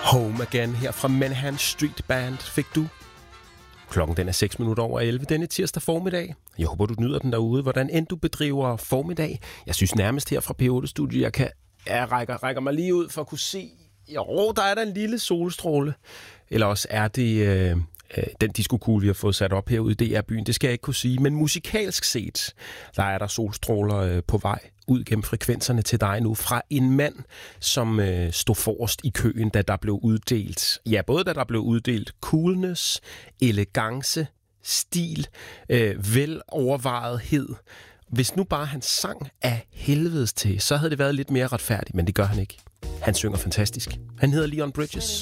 Home Again her fra Manhattan Street Band fik du. Klokken den er 6:11 denne tirsdag formiddag. Jeg håber, du nyder den derude. Hvordan end du bedriver formiddag. Jeg synes nærmest her fra P8-studiet, jeg rækker mig lige ud for at kunne se. Jo, der er der en lille solstråle. Eller også er det den diskokugle, vi har fået sat op herude i DR-byen. Det skal jeg ikke kunne sige. Men musikalsk set, der er der solstråler på vej ud gennem frekvenserne til dig nu, fra en mand, som stod forrest i køen, da der blev uddelt, både da der blev uddelt coolness, elegance, stil, velovervejethed. Hvis nu bare han sang af helvedes til, så havde det været lidt mere retfærdigt, men det gør han ikke. Han synger fantastisk. Han hedder Leon Bridges.